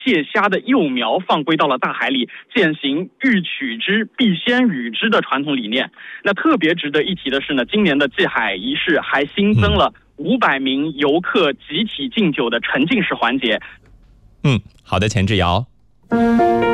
借虾的幼苗放归到了大海里，践行欲取之必先予之的传统理念。那特别值得一提的是呢，今年的祭海仪式还新增了500名游客集体敬酒的沉浸式环节。 好的，钱志尧。